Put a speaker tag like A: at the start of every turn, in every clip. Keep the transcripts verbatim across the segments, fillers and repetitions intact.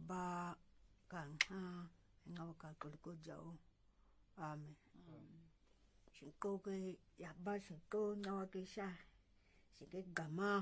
A: ba kan ha ngawa ka ko jau amen shinko ke ya ba shinko ngawa ke sha shike gama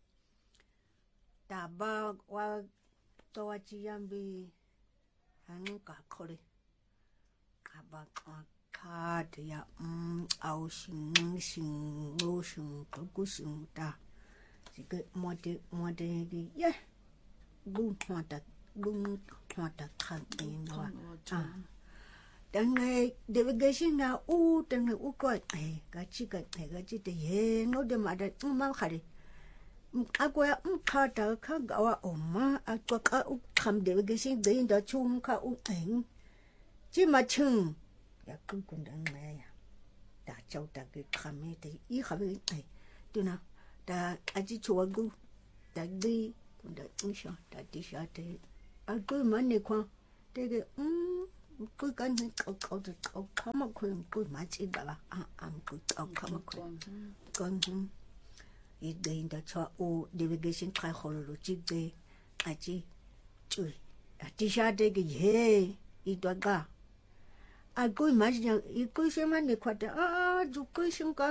A: ta ba wa to wa chi yambi hanu ka khore ka ba ka de ya um au shin shin lo shin to ku shin ta shike mo de mo de ge ye bu thwa ta bu thwa ta khan in wa ah dan ngày delegation na u dan ngày u ko ai ka chi ka ga chi de ye no de ma da ma khare ako ya mkha ta kha ga wa oma akwa ka u kham delegation de da chung ka u eng chi ma chung ya ku kun dan mai ya da chau ta ke khame de i khabe ai tu na da aji chuwa gu da di kun da insha da di sha de a ku man ne kwa de ge um ku kan ne ko ko de ko kama ku ku ma chi ba a am ku ko kama ku kon i de inda cha o delegation try hololo chi de a chi chui a ti sha de ge ye i do ga a ku ma ji i ku she ma ne kwa de a ju ku shin ka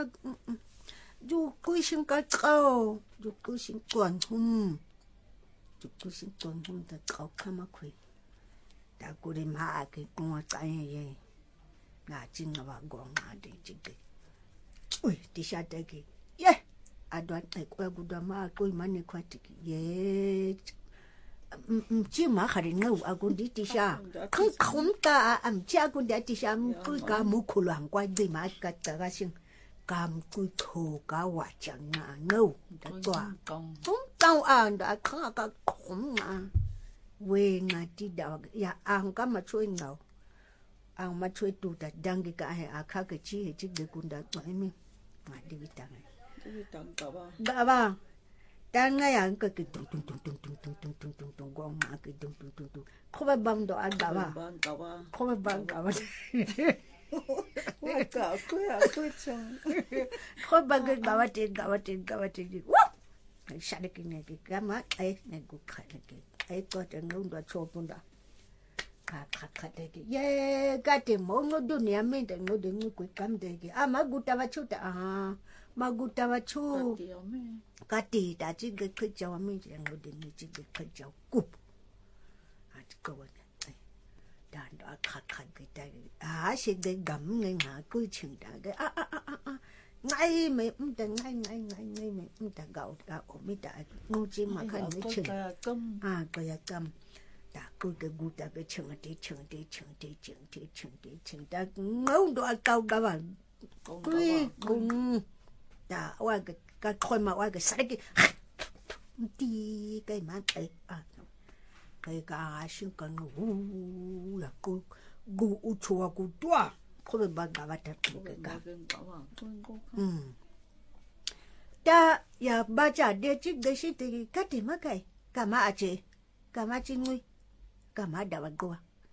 A: ju ku shin ka kao ju ku shin kwan hum ju ku shin kwan hum da ko kama ku da ku de ma ke ko ta ye na jin na ba go ma de ji de ui ti sha de ge ye adwa ekwa gudwa ma ko imane kwatiki ye mchi ma khari ngau agundi ti sha khum khum ta am cha gundi ti sha ku ka mu khulwang kwa de ma ka ta ga sing kam ku tho ka wa chang na ngau da twa tum tao an da kha ka khum na we nga ti da ya ang ka ma chui ngau ang ma chui tu da dang ka he a kha ka chi chi de gunda mai mi ma di ta ba ba dan nga yang ka ki tung tung tung tung tung tung tung tung tung tung gong ma ki tung tung tung tung ko ba bang do an ba ba ko ba bang ka ba wa ka ko ya ko chang ko ba ga ba wa te ga wa te ga wa te wa sha de ki ne ki ga ma ai ne gu kha ne ki ai ko te ngong do cho pun da ka ka ka de ki ye ga te mo ngo du ne me de ngo de ngo ku kam de ki a ma gu ta ba chu ta a maguta wa chu kati ta chi ge khu chaw mi je ngo de ni chi ge khu chaw kup a chi ko wa da da kha kha ge ta a shi ge gam ngai ma ku ching da ge a a a a ngai me um da ngai ngai ngai ngai me um da gao da o mi da ngo chi ma kha ni ching a ko ya kam da ku ge gu da ge ching de ching de ching de ching de ching de ching da ngau do a cao ga ba ku gung da wa cái cái khôi mà wa cái sai cái đi cái mà cái à cái cái sinh cái ngu là cô gu u chua gu tua có bị bắt gặp được cái cái um da ya ba cha de chi de shi te cái ti ma kai ka ma a che ka ma chi ngui ka ma da wa go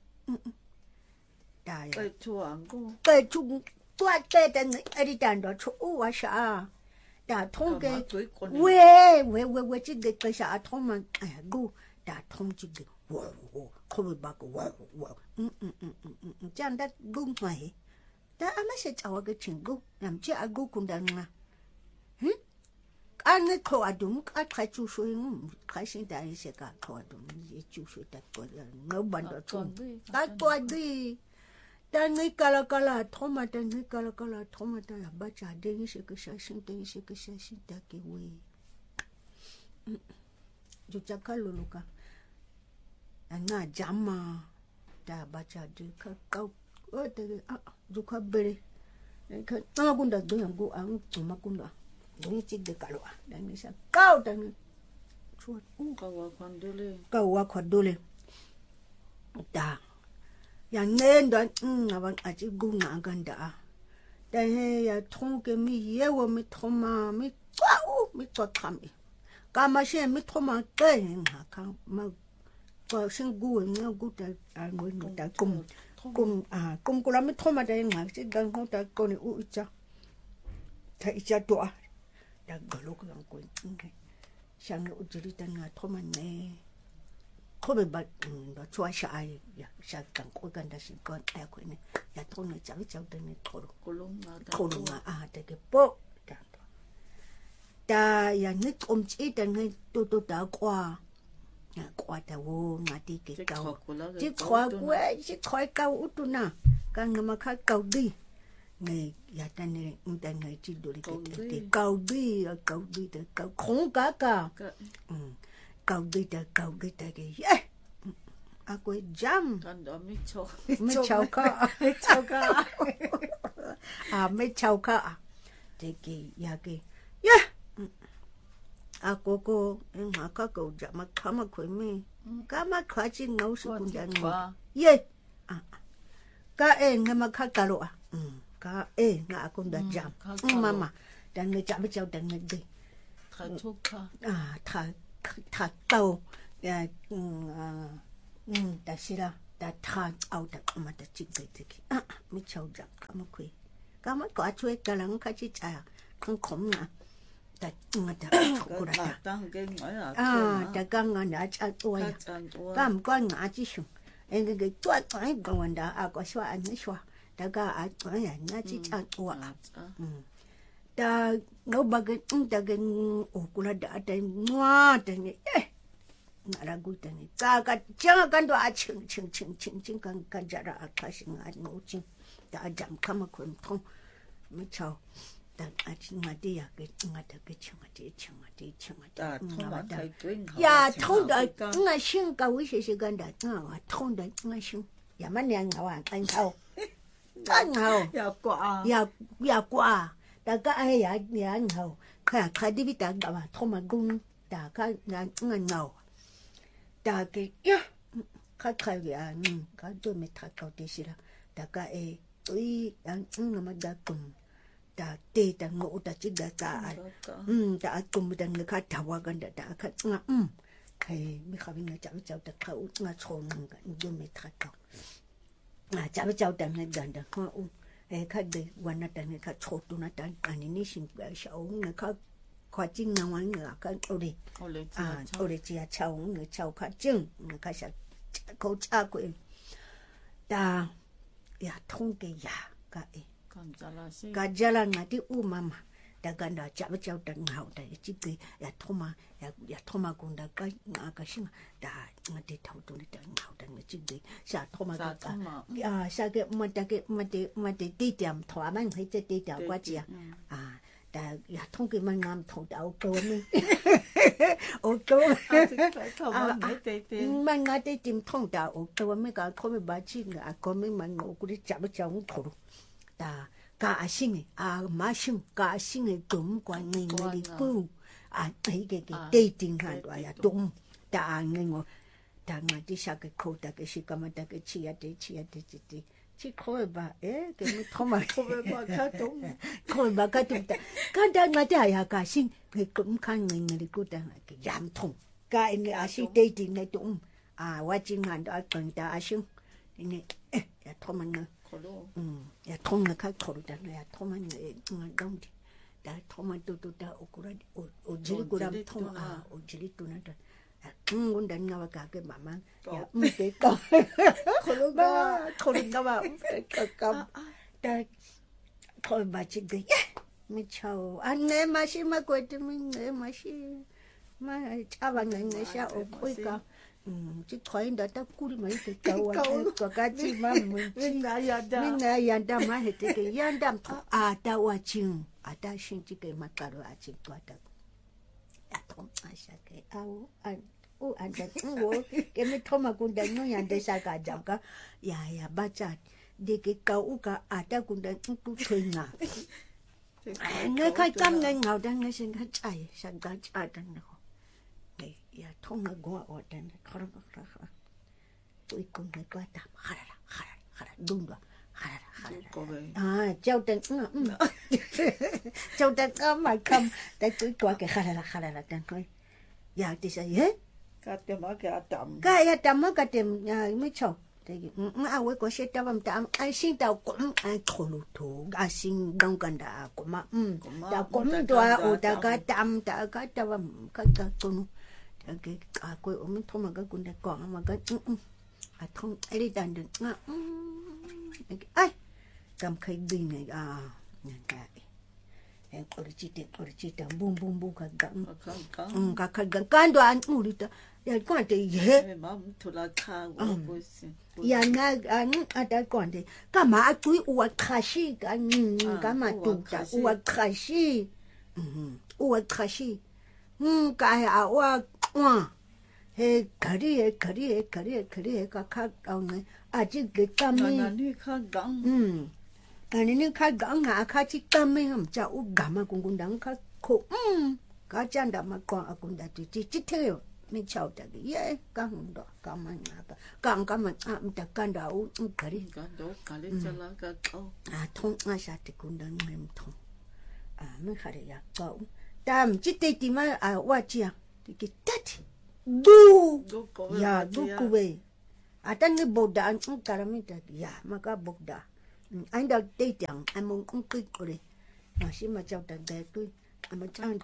A: da
B: cái chua ngu
A: cái chung tua cái tên ấy đi đàn đó chỗ u sa đã thông cái we we we we chỉ cái cái sa thông mà à gu đã thông chỉ cái wow wow không bị bắt wow wow um um um um um chẳng đã gu mày đã anh ấy sẽ chào cái chuyện gu làm chi à gu cũng đang à hử anh ấy khâu adum anh khai chú suy ngum khai sinh đại sẽ cả khâu adum gì chú suy đặt coi là ngấu bận đó chung cái coi đi dan ngai kala kala thoma dan ngai kala kala thoma ta ya ba cha de ni se ke sha shin de se ke sha shin ta ke we ju cha ka lu lu ka ana jama ta ba cha de ka ka o te a ju ka bere ka na gunda do yang go ang tu ma gunda ni chi de ka lo dan ni sa ka dan chu u
B: ka wa kwan dole
A: ka wa kwan dole ta yang nên đó à bạn à chỉ gu ngã gần đã đây hay ya thông cái mi yêu mi thông mà mi wow mi cho tham mi cả mà xem mi thông mà cái hả không mà có sinh gu nghe gu ta à người người ta cùng cùng à cùng cô làm mi thông mà đây mà chỉ gần không ta cô này u cha thấy cha tua đã gỡ lúc cái quên sang nó chỉ đi ta ngã thông mà nè 可能把嗯，那做下呀，下干过干的是干哎块呢，也通了早早的呢，头了，头了嘛啊，这个包的，但呀，你我们这的呢，都都打qua，啊qua的我我的个高，这qua过，这qua高都那，刚我们看高的。ngày ya ta này người ta ngày chỉ đồ cái cái cầu đi cầu đi từ cầu không cả cả cầu đi từ cầu đi từ cái à quay jam mấy chậu cả mấy chậu cả à mấy chậu cả thì cái ya cái ya à cô cô em mà có cầu jam mà khá mà khỏe mi cá mà khá chỉ nấu sự cũng chẳng ngon ye à cá em nghe mà khá cà rô à ka eh nga akong da jam mama dan nge jam chao dan nge di
B: tha thuka
A: à tha tha tao ya um da sira da tha au da ma da chi ge ge ah mi chao jam ka ma khui ka ma ko chue ka lang ka chi cha không khom na da nga da ko da à da ka nga na cha to ya ka m ko nga chi shu en ge ge tua ai ga wan da a ko shwa an shwa đã cả à cái này nó chỉ ăn uống à, ta nấu bao cái ta cái ô cô là đã đây ngoa đây này, nãy là cô đây này, cả cả chẳng cần đồ ăn chừng chừng chừng chừng chừng cần cần giờ là khai sinh ăn ngủ chừng, ta giảm khăm mà quên không, mới chào, ta ăn chừng mà đi à cái ngắt cái chừng mà đi chừng mà đi chừng mà đi, ya thông đấy, ngay sinh cái gì gì cái đó, ngay thông đấy ngay sinh, ya mà nhà ngào à anh thâu. Cái ngầu,
B: ya quả,
A: ya ya quả, đại cái ai ya ya ngầu, cái cái đi với đại cái mà thô mà gung, đại cái ngàn ngàn ngầu, đại cái ya, cái cái ya, cái đôi mẹ thằng cậu đi xí là, đại cái ai, tôi đang ngắm mà đại cùng, đại tê đại ngộ đại chỉ đại cái, um đại cùng đại người khác thảo gần đại đại cái ngắm, um, cái mấy cái người cháu cháu đại cái út ngắt chôn cái đôi mẹ thằng cậu. à cháu cháu đang nghe đàn đàn hoa u, cái cái đấyวันนั้นđàn cái chốt tu nó đàn anh ấy nín xin cái cháu người cái khoa chính nào anh người cái ở đây, à ở đây chỉ cháu người cháu cái chính người cái sao câu cha của em, ta, ya thông cái ya cái cái jalan ngadi u mama, ta gần đó cháu cháu đang ngào đây chỉ cái ya thông mà ya ya thông mà cũng đã cái ngà cái gì đã ngadi thâu tu nó đang ngào đang chỉ cái sao thông mà cái à sao cái mà cái mà cái mà cái đi điểm thỏa mãn hay cái đi điểm quá gì à đã ya thông cái mà ngam thông đạo câu mình ô câu mà ngà đi điểm thông đạo ô câu mình cái câu mình bảo chi ngà câu mình mà ngô cái cháu cháu cũng thâu ta cả sinh à mà sinh cả sinh đúng qua ngày ngày đi phu à thấy cái cái dating hàng đó ya đúng ta ngày ngồi ta ngày đi sang cái khu ta cái gì mà ta cái chia để chia để để chỉ coi bà ấy cái mới thoma coi bà cái đúng coi bà cái đúng ta cái đó ngày ta ya cả sinh cái cũng khang ngày ngày đi cô ta cái giảm thông cái ngày à sinh dating này đúng à quá trình hàng đó cần ta à sinh này ya thoma nữa 음, 야 통나 가 거르다 야 통만 동 다 통만 또또다 오고라 오질고람 통아 오질이또나다 응 온다 나와 가게 마마 야 무대 거 거르가 거르가 봐 까까 다 거기 마치 그 미쳐 안내 마시 먹고 있으면 내 마시 마 차방에 내샤 오고이까 음, 지 거인다 딱 꿀이 많이 됐다고 거 같지 마 뭐지 나야다 나야다 마 했대 야담 아다 와칭 아다 신지게 막가로 아직 거다 야통 아샤게 아우 안오 안다 뭐 게미 토마 군다 노얀데 사가 잡가 야야 바자 되게 까우가 아다 군다 또 퇴나 내가 깜 내가 당내 생각 차이 생각 차던 거 ya thông nó qua ở trên khó lắm khó lắm tôi cùng nó qua tạm khá là khá là khá là đúng rồi khá là khá là à châu tên châu tên có mà không tại tôi qua cái khá là khá là tên thôi ya thì sao hết
B: cái tem mà cái tầm
A: cái ya tầm mà cái tem mới chồng thì à với có sẽ tao làm tao ai xin tao cũng ai thổ lụt thổ ai xin đông cần đã cũng mà um tao cũng đòi ở tao cái tầm tao cái tao làm cái cái tôi cái à quay ôm mình thông mà cái cuốn đại quảng mà cái à thông ấy đi đàn được ngã ai cầm khay bình này à cái em ở chỉ tiền ở chỉ tiền bum bum bum cái găng ừ cái cái găng cái đó anh ui đó ya quan thì dễ
B: mà thu là khá quá bớt
A: ya na anh ở đây quan thì cái mà tôi uất khashi cái cái mà tôi đã uất khashi uất khashi um cái à uất uất he kari he kari he kari he kari he cái khác ông này à chỉ cái cam
B: này là đi khá gắng
A: um anh này khác gắng à khác chỉ cam ấy không cháu u gam mà cũng cũng đáng khác khổ um cái chân đã mà quan à cũng đã chỉ chỉ chỉ theo mình cháu đã cái ye cam đó cam anh à cam cam anh à mình đã cam đó u kari
B: cái đó cái lấy cho là cái câu
A: à thông à sao thì cũng đang em thông à mình khai ya câu tam chỉ tây tí mà à qua chia thì cái tết du ya du kuwe ata ni boda an karamita ya maka boda anh đã tây chẳng anh muốn cũng cứ rồi mà xí mà cháu đã để tôi mà cháu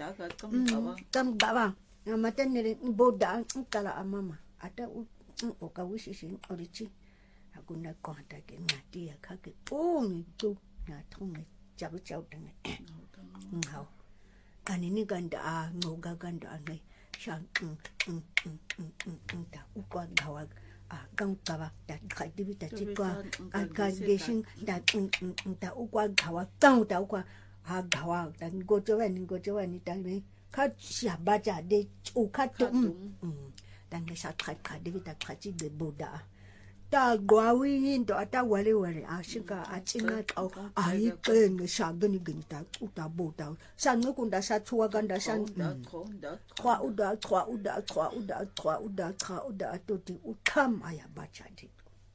A: tâm đã vào mà tên này boda an kara mama ata u o ka wishi sin orichi akuna kon ta ke ngati ya ka ke o ni tu na thong ne cháu cháu đang này ngao anh ni ganda ngoga ganda này sang um um um um um um ta u kwa gawa a gang ta ba ta khai ti ta chi kwa a ka geshin ta um um um ta u kwa gawa gang ta u kwa a gawa ta go cho wen go cho wen ni ta ni ka sia ba ja de u ka tu um ta nge sa khai ka de ta kha chi de boda ta gwa wi yin to ta wale wale a shika a chinga au a yi ke nge sa gani gani ta u ta boda san nge kun da sa chua gan da san trois ou deux, trois ou deux, trois ou deux, trois ou deux, trois ou deux, tout dit ou tam aya bacha dit.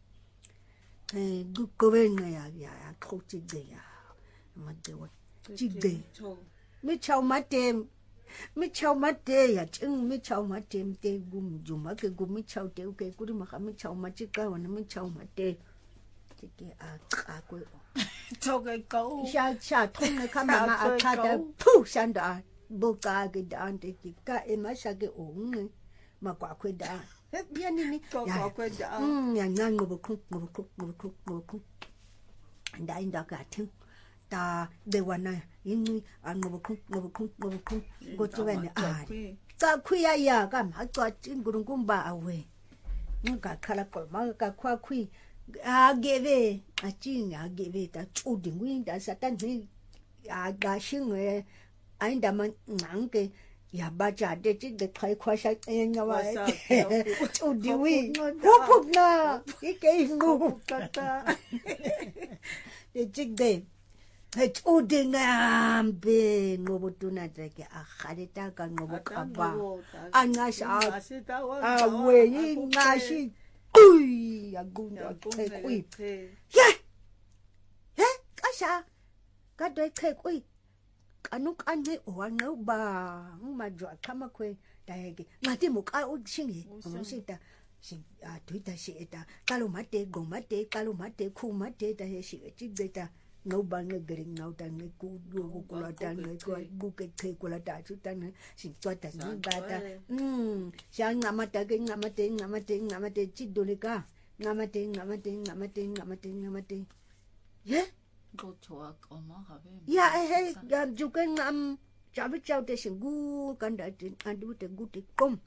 A: Eh, gu kowen ya ya trop tigde ya. Ma de wa. Tigde. Mi chau matem. Mi chau mate ya chung mi chau matem te gum juma ke gum mi chau te ke kuri ma mi chau machika wa mi chau mate. Tike a a ko.
B: cho cái câu
A: Sha sha thong ne kama ma a ka da pu san da. Boka cái đàn thì chỉ cả em mới sao cái ổn này mà quả quê đàn hết biết đi đi
B: có có quê đàn
A: um nhà ngang ngồi khúc ngồi khúc ngồi khúc ngồi khúc anh đã anh đã cả thương ta đểวันnày nhưng anh ngồi khúc ngồi khúc ngồi khúc ngồi cho anh à cả khuya ya cả mà có chuyện của ông cũng bà về nhưng cả khá là có mà cả khoa khuya à ghê về à chuyện à ghê về ta chủ định nguyên đã sát tan thì à gà xương người anh đã mà nặng cái ya ba cha de chi de khai khoa sai anh nhau vậy chú đi vi hút hút na cái cái ngu
B: ta
A: de chi de hay chú đi ngam be ngu bu tu na de cái à khai ta cái ngu bu cả ba anh ngay sao à quê như ngay si ui à gun à khai quỷ yeah yeah cái sao cái đấy khai quỷ anuk ane o ano ba ma jo kama kwe daege ngati mo ka o shingi o sita sing a tuita sita kalo mate go mate kalo mate khu mate da he shi chi beta no ba nge gering no ta nge ku go ku la ta nge ko gu ke ke ku la ta chu ta nge sing to ta ni ba ta um sha ngamata ke ngamate ngamate ngamate chi dolika ngamate ngamate ngamate ngamate ngamate ye
B: go chua có mà hả vậy
A: ya he ya juga ngam chabi chau te singu kan da tin adu te gu te kom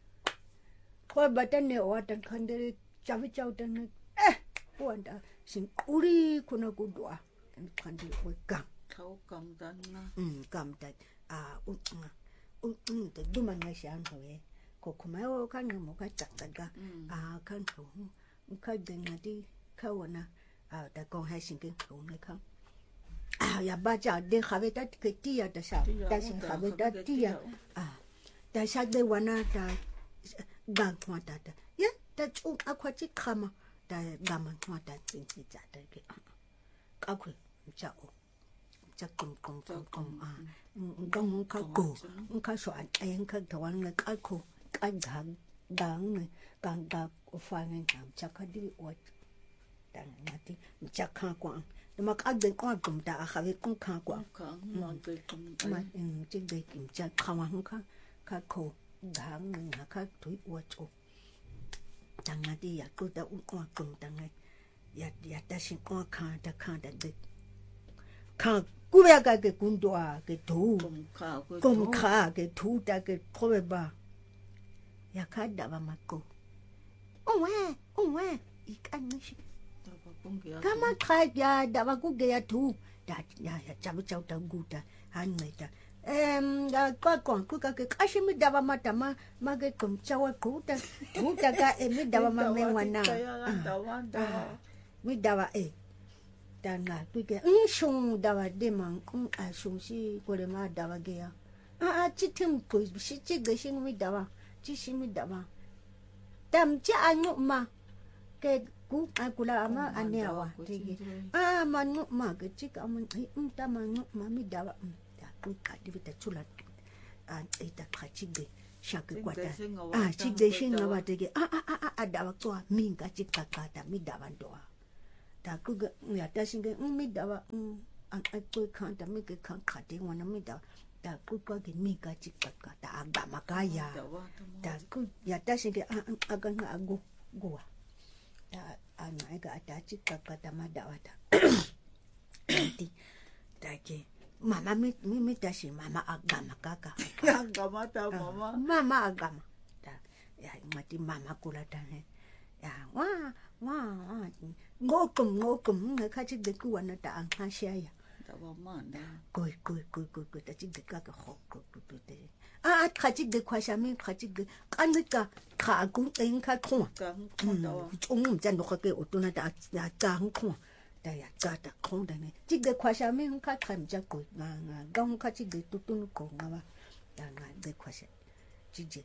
A: ko batan ne o tan kan de chabi chau tan eh ko da sing uri kuna ku dua tan kan de o kam
B: khâu cầm tan na
A: um kam ta a u u u te du man ngai shan ho e ko kuma o kan mo ka chak ta ga a kan ho ka de na di ka wana à ta con hai sinh cái uống này không à ya ba cha de khave ta cái tia ta sao ta sinh khave ta tia à ta sao de wana ta gang thua ta ta ya ta chu a kwa chi khama ta gam thua ta tin chi cha ta cái a khu cha o cha kum kum kum kum à gong ka ko ka so an ai ka thwan ngai ka khu ka gang gang này gang ga o fa ngai kam cha ka di o nanti chắc khang quang mà các bên quan cũng đã khai cũng khang quang mà chỉ để kiểm tra khang khang khang khô gang ngaka tui uacho tanga di ya ko da u ko kum tanga ya ya ta sin ko kha da kha da de kha ku ya ka ke kun do a ke tu
B: Kum ka ko.
A: kum kha ke tu da ke ko ba ya ka da ba ma ko o we o we I kan ni
B: Taba kung kaya.
A: kama kha ya da ba ku ge ya tu da ya ya cha ba cha ta gu ta han mai ta em da ko ko ku ka ke kashi mi da ba ma ta ma ma ke kum cha wa ku ta tu ta ka e mi da ba ma me wa na
B: Dawa dawa.
A: mi da ba e da na ku ke un shung da ba de man kun a shung si ko le ma da ba ge ya a a chi tim ko shi chi ge shi mi da ba chi shi mi da ba tam cha anyu ma ke ku a ku la ma ane wa te ge ah ma nu ma ke chi ka ma i um ta ma nu ma mi da ba da ku ka di ta chula a e ta ka chi ge sha ke kwa ta ah chi ge shi nga ba te ge ah ah ah da ba ko mi ka chi ka ka ta mi da ba do da ku ge ya ta shi ge mi da ba a a ku ka ta mi ke ka ka de wa na mi da da ku ka ge mi ka chi ka ka ta ga ma ka ya da ku ya ta shi ge a a ga nga go go da ana ga ta chi ka ka ta ma da wa ta ti da ke mama mi mi mi ta shi mama agama kaka
B: Agama ta mama.
A: mama agama da ya mati mama kula ta ne ya wa wa wa ngokum ngokum nga ka chi de ku na ta an ha sha ya
B: Taba manda.
A: koi koi koi koi koi ta chi de ka ka ho ko ko te a ka chi de kwa sha mi ka chi de kan ka ka ku en ka ko
B: Kang kung dawa.
A: chung jan no ka ke o tu na ta ya ta hong ko da ya ta ta ko da ne chi de kwa sha mi ka kan ja ko nga nga gong ka chi de tu tu ko nga ba da nga de kwa sha chi je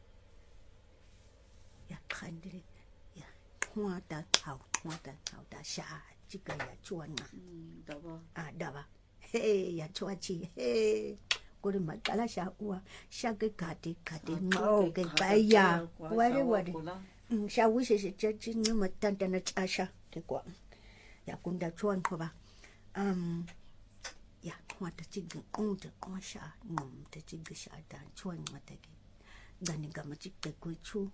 A: ya kan de ya hoa ta hao hoa ta hao ta sha chi ka ya chuan nga
B: Taba.
A: à da ba he ya chua chi he ko de ma kala sha ua sha ke ka ti ka ti no ke ba ya wa re wa de sha wu she she che chi ni ma tan tan na cha sha ke kwa ya kun da chuan ko ba um ya kwa ta chi ge kong de kwa sha ngom de chi ge sha da chuan ma ta ke da ni ga ma chi ke ku chu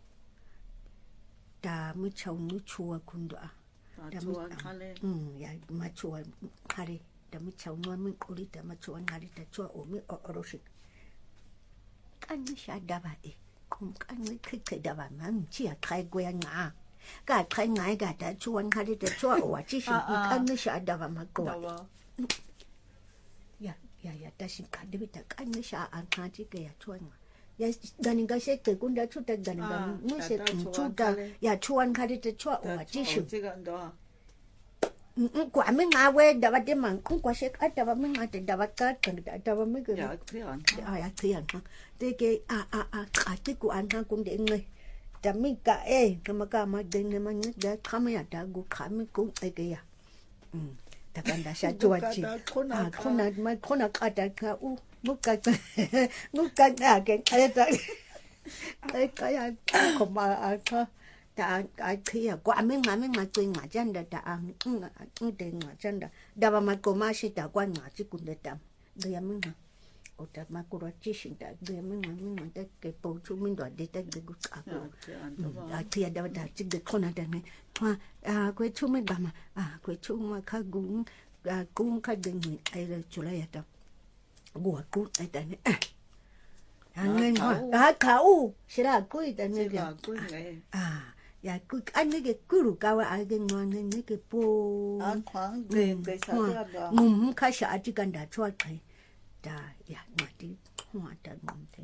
A: da mu chau nu chu kun da
B: Tuan kale.
A: ừ ya ma chua kare da mi chau no mi kuri da ma chua ngari da chua o mi o oroshi kan ni sha da ba e kum kan ni ke ke da ba ma mi chi a kai gwe nga ka kai nga ga da chua ngari da chua o wa chi shi kan ni sha da ba ma ko
B: Dawa.
A: ya ya ya da shi ka de ta kan ni sha an ka chi ke ya chua nga ya ganin ga she ke kun da chu ta ganin ga mu she chu da ya chua ngari da chua o wa chi shi quả mấy ngà quê đào đi mà cũng quả sẽ ở đào mấy ngà thì đào cá cần đào mấy cái
B: Ya kriyan.
A: à ya thiền ha thế cái à à à à cái của anh ha cũng để người đào mấy cả ê cái mà cả mà để người mà nhớ để khám ya đào cũng khám cũng ấy cái ya ừ đào cần đào sa chua chi à con nào mà con nào cả đào cả u muốn cả muốn cả à cái cái cái cái cái không mà à thôi ta ai khi à qua mấy ngày mấy ngày tôi ngã chân đó ta ăn ăn ăn tiền ngã chân đó đào mà cô má sẽ ta qua ngã chỉ cũng để tạm đưa mấy ngày ở ta mà cô nói chỉ xin ta đưa mấy ngày mấy ngày ta cái bầu chú mình đòi để ta để cô trả cô à thì đào đào chỉ để con nào này hoa à quay chú mình bà mà à quay chú mà khá cũng à cũng khá đừng người ai là chú lại đó gùa cút ai ta này à ngay mà à khảo sẽ là cút ta này
B: Sila ko ngay.
A: à ya ku anh cái kuru kawa ai cái ngon cái cái po
B: Ang kwang de de sa dia da.
A: ngum ka sha ji kan da chua kai da ya ma ti hoa da ngum te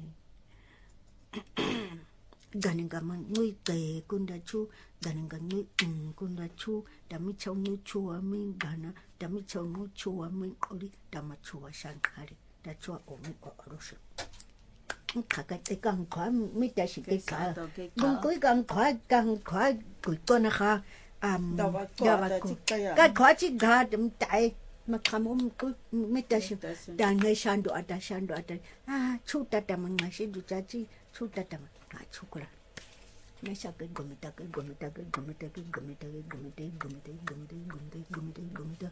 A: ganin ga man nui te kun da chu ganin ga nui um kun da chu da mi chau nu chu mi gana da mi chau nu chu mi kori da ma chu shan kari da chua o mi o ro shi cả cái cái càng khó mới ta chỉ cái cả đúng cái càng khó càng khó cái con nó khó à đó là cái khó chỉ cả đâm tại mà không ông cứ mới ta chỉ đang ngay sang đồ đã sang đồ đã à chú ta ta mà ngay xin đồ cha chi chú ta ta mà à chú cái mấy sao cái gồm ta cái gồm ta cái gồm ta cái gồm ta cái gồm ta gồm ta gồm ta gồm ta gồm ta gồm ta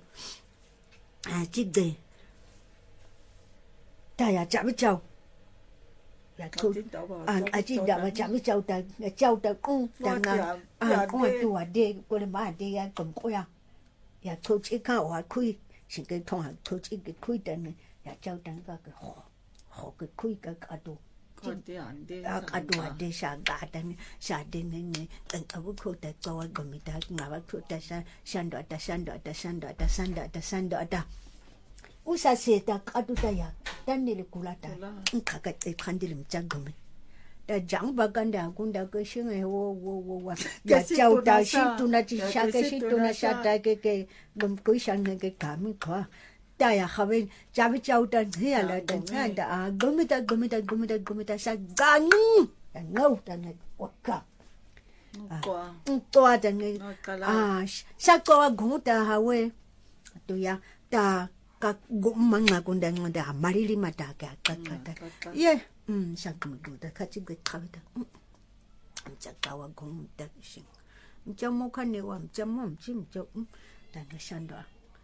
A: à chỉ để ta ya chả biết chào ya thu à à chỉ đã mà chạm với châu ta châu ta cũng đang à cũng là tu à đi cô là mà đi à cầm cô à ya thu chỉ cao à khui chỉ cái thông hàng thu chỉ cái khui đằng này ya châu đằng cái cái họ họ cái khui cái cả đồ à cả đồ đi sa gà đằng sa đi này này ở bên khu ta có cái gồm ta ngã vào khu ta sa san đó ta san đó ta san đó ta san đó ta san đó ta usa se ta cả đồ ta ya dan ni le kula ta ka ka te khandi lim cha gome da jang ba kan da kun da ke sing e wo wo wo wa ya chau da shi tu na chi sha ke shi tu na sha da ke ke gom ko sha ne ke ka mi kho da ya khaben cha bi chau da he ya la da na da a gome da gome da gome da gome da sa ga ni da ngau da ne wa ka
B: qua
A: to da ne a sa ko wa gu da ha we tu ya da ka gumman na gunda ngada marili mata ka ka ka ye um sakmu da ka ci ga kawta amcha kawa gum da shin amcha mo kan ne wa amcha mo chim cho da na shanda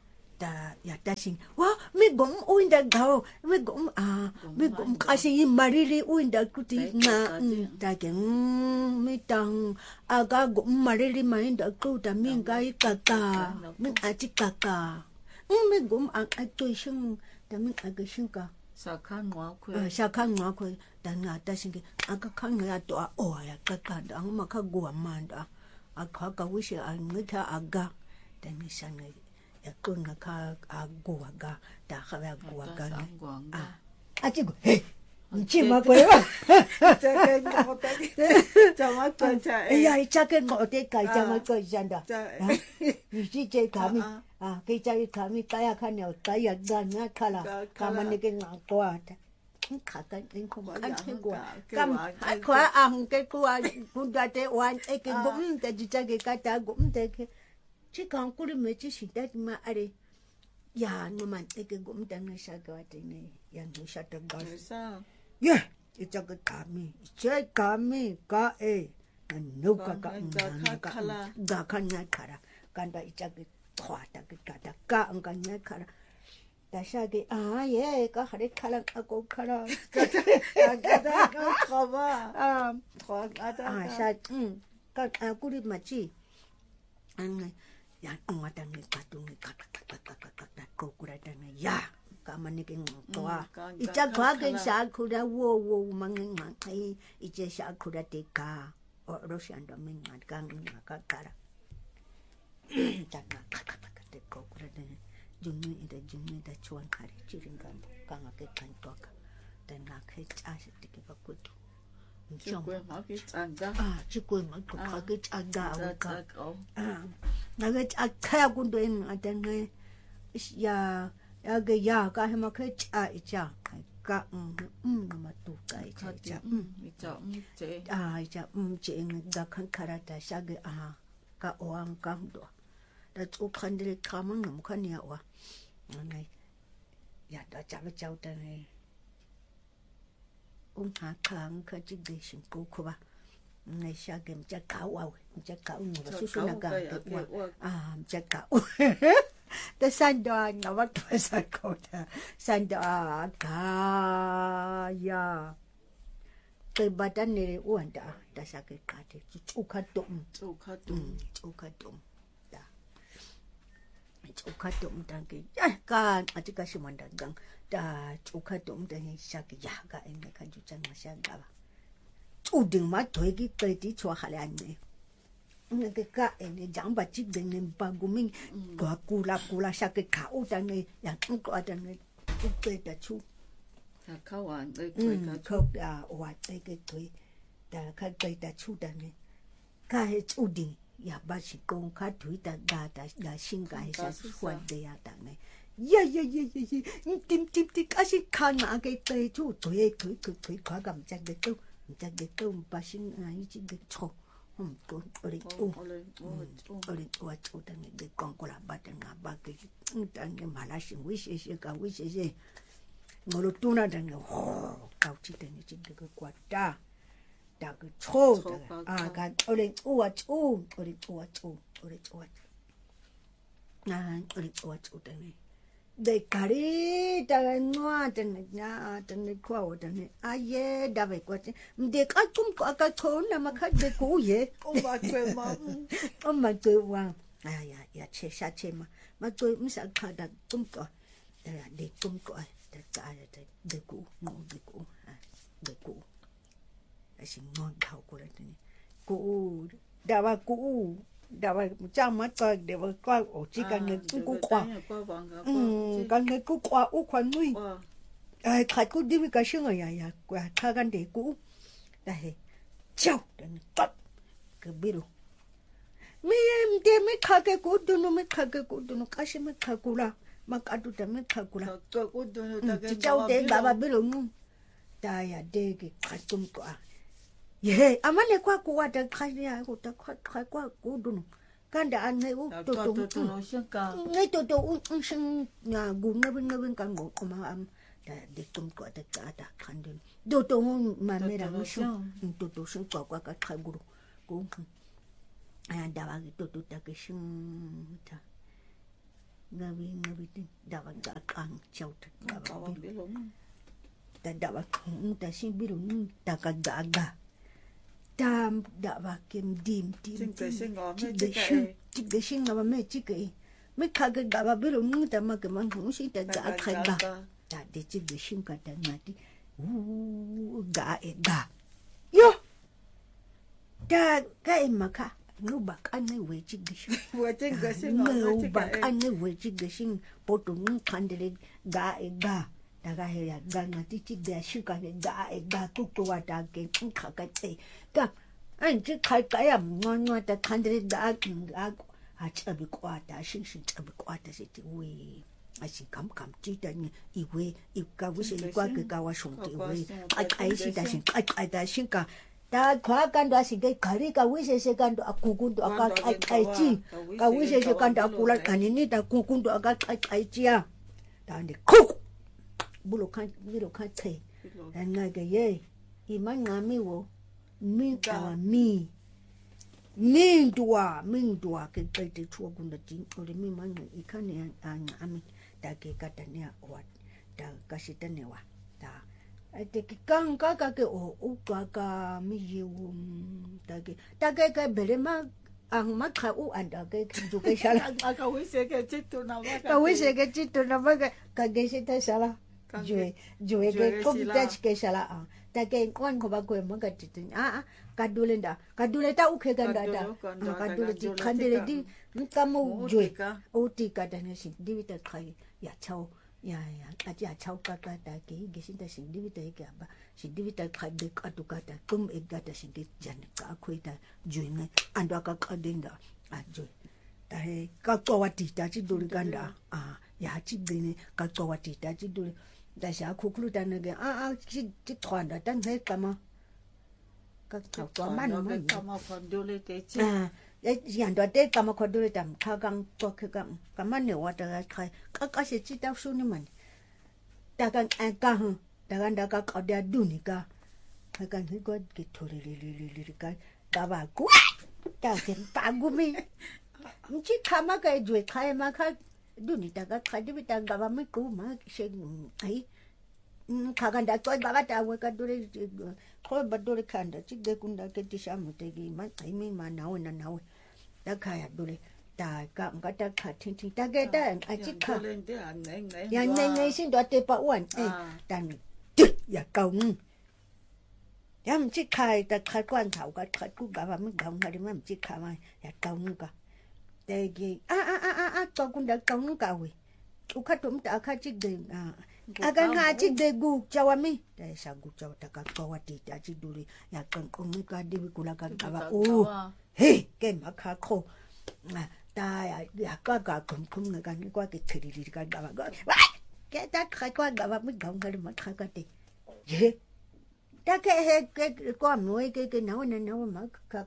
A: da ya da shin wa mi gum uin da gao mi gum a mi gum ka shin marili uin da kuti na da ke mi tang aga gum marili mai da ku da min ga ka ka min a ci ka ka mình cũng ăn ăn tôi sinh, ta mình ăn cái sinh cả.
B: Sao khăn ngõ quê.
A: Sao khăn ngõ quê, ta ngã ta sinh cái ăn cái khăn ngã tôi ỏi cái cái đó mà cái gùa mà đó, ăn cái cái quý sĩ ăn người ta ăn gà, ta mình sang này, cái con ngã cái ăn gùa gà, ta cái ăn gùa gà này. À, à chứ hey. Chị mà quên quá.
B: Chắc cái ngõ tay, chắc mà quên chạy.
A: Dạ, chắc cái ngõ tay cái chắc mà quên chân đó. Vì chị chơi cả mình. À, cái trái kami kaya khăn nhau kaya gan ngã khala, kama này cái ngã qua, khá cái đến không ăn cái qua, cam khóa ăn cái qua, cũng đã thế oan, cái gum, cái chỉ cái cái ta gum thế cái, chỉ còn cứ mấy chỉ xin đấy mà ở đây, ya nhưng mà cái gum đang nói sao cái thế này, ya nói sao đang nói
B: sao,
A: yeah, cái trái cái kami, trái kami cái ấy, nấu cái cái cái cái khăn ngã khara, cái đó trái cái khoa ta cái cả ta cả ông cái nhát khara, ta sao cái à ye cái khara khara ako khara,
B: cái cái cái khó mà,
A: à
B: khó cái
A: à sao um cái à cú đi mà chi, anh này, ya ông ta này cả tu này cả cả cả cả cả cả cô cú ra này ya, cả mà này cái ngọn toa, ít chắc khóa cái sao cú ra wo wo mang cái ngọn hay, ít chắc sao cú ra tê cả, ở Russian đó mình ngọn càng ngọn cả cả. Jangan kata kata kau kerana jumlah itu jumlah itu cuan hari ciringkan kang akan kantor dan akan cah sedikit aku tu.
B: Cikgu makin cangga.
A: Ah, cikgu makin makin cangga awak. Ah, naga cah aku tu yang ada ni ya ya ke ya kah makin cah cah kah um nama tu kah cah cah um
B: cah um ceh.
A: Ah, cah um ceh yang dah kan karata sahaja ah kah orang kang tu. Da tsu khandile kamang nam khania wa ngai ya da cha ba chau ta ne ung ha khang kha chi de shin ko ko ba ngai sha gem cha ka wa cha ka u ba su su na ga ah cha ka da san da na wa ta sa ko ta san da ka ya cái ba tan ne u an da da sa ke ka de chu kha tum
B: chu kha tum
A: chu kha tum Cuka tum tangki, ya kan, aja kasih mandagang, dah cuka tum tangki sakit ya, kan ini kan jualan masih agak. Udeng mat tuh lagi kerja cua halian ni, ini kek ini jangan baca dengan baguming, gua kula kula sakit kau tangki, yang engkau ada ni, tu dah cu.
B: Kawan,
A: kau dah wat lagi tu, dah kan dah cu tangki, kah udeng. Ya basi kong ka thui ta da ta da sing ka sa suan de ya ta ne ya ya ya ya tim tim tim ka si kan na ke te chu thui thui thui thui ka gam cha de tu cha de tu ba sing ai chi de cho hum ko ori u ori u chu ta ne de kong ko la ba ta nga ba ke ta ne ma la sing wi she she ka wi she she ngolo tu na da ne ho ka chi de ne chi de ko kwa ta 다 그 초, 아, 가 어린 우와 초, 어린 우와 초, 어린 우와 초. 나 어린 우와 초 때문에 de kari ta noa ta na ta ne kwa ta ne aye da be kwa de ka kum ka ka thon na ma kha de ku ye
B: o ma twe ma
A: o ma twe wa ya ya che sha che ma ma twe mi sa kha da kum ka da de kum ka da ta da de ku no de ku de ku a sin ngon khao ko la ni ku da ba ku da ba cha ma ka de ba ka o chi ka ne ku kwa嗯，刚才古话有款女，哎，看古你们个什么呀呀？怪看看这古，但是叫的不个比如，没没得没看个古都no没看个古都no，可是没看古啦，没看到的没看古啦。
B: 个古都no，
A: 只叫的爸爸比如弄，大呀这个看中国，耶，阿妈那块古话的看呀，我的看看块古都no。kan da an ngai u to to ngai to to u sing na gu na bin na bin kan go ma am da de tum ko da ka da kan din do to ma me ra mu to to sing ko ka ka ka gu gu a da ba to to ta ke sing ta nga bi nga bi da ba ga kan chau ta da ba bi da da ba mu ta sing bi ru ta ka ga ga Dam da ba kem dim dim
B: sing cái sing ngõ
A: chỉ
B: mấy
A: để
B: cái
A: sing chỉ để sing là mẹ chỉ cái mấy khá cái gà ba biết rồi nhưng ta mà cái mang cũng sinh ta gà khai gà ta để chỉ để sing cả ta ngã đi u gà e gà yo ta cái mà khá ngưu bạc anh ấy về chỉ để sing
B: vừa trên cái sing ngõ
A: ngưu
B: mấy
A: bạc
B: cái
A: anh ấy về chỉ để sing bộ tụng khăn để gà e gà ta ga he ya ga na ti ti da shi ka ga e ga ku ku wa da ke ku kha ka te ga an ji kai ka ya mo no ta kan de da ga a cha bi kwa da shi shi cha bi kwa da shi ti we a shi kam kam ji da ni i we i ka wi shi kwa ke ka wa shong ti we ai ai shi da shi ai ai da shi ka da kwa kan da shi ke ka ri ka wi shi shi kan do a ku ku do ka ai ai ji ka wi shi shi kan da ku la kan ni da ku ku do ka ai ai ji ya da ni ku bulu kan bulu kan te nga ga ye I man nga mi wo mi ka mi mi dua mi dua ke ke te chu gun da tin o de mi man I kan ne an ami da ke ka ta ne wa da ka shi ta ne wa da ai te ki kan ka ka ke o u ka ka mi ye wo da ke da ke ka bele ma ang ma ka u an da ke ju ke shala
B: ka wi se ke chito na ba
A: ka wi se ke chito na ba ka ke se ta shala Jue, jue ke kom tach ke shala a. Ta ke kon ko ba ko mo ka titin. A a ka dule nda. Ka dule ta u ke ga nda da. Ka dule ti khandele di ka mo jue. O ti ka da ne sin di ta khai ya chau. Ya ya ka ja chau ka ka ta ke ge sin ta sin di ta ke ba. Sin di ta khai de ka tu ka ta kum e ga ta sin di jan ka khoi ta jue ne. Ando ka ka dinga a jue. Ta he ka ko wa ti ta chi dule ka nda. A ya chi de ne ka ko wa ti ta chi dule da sha ku ku da ne ge a a chi chi thon da tan he ka ma ka ka to ma no ma
B: ka ma kon dole te chi
A: a e yan do te ka ma ko dole tam ka gang to ke ka ka ma ne wa da ka ka ka shi chi ta su ni man da kan a ka hu da kan da ka ka da du ni ka ka kan he ko ke thori li li li li ka ka ba ku ta ke pa gu mi chi ka ma ka ju ka ma ka du ni ta ka ka di ta ga ba mi ku ma she ai ka ga da to ga ba ta we ka du re ko ba du re kan da chi de kun da ke ti sha mu te gi ma ai mi ma na we na na we da ka ya du re ta ka ga ta ka tin tin ta ge da a chi ka ya ne ne sin do te pa wan ai ta ni ya ka un ya mi chi ka ta ka kwan thau ka ka ku ga ba mi ga ma ri ma chi ka ma ya ka un ka Tegi a a a a a to kun da kaunu ka we u ka tum ta ka chi de a aga nga chi de gu chawa mi da sa gu chawa ta ka ko wa ti ta chi duri ya kan ko mi ka de ku la ka ka ba o he ke ma ka kho na ta ya ya ka ka kum kum na ka ni kwa ke thiri ri ka ga ba ga ke ta ka kwa ga ba mi ga nga ma ka ka te ye ta ke he ke ko no ke ke na na na ma ka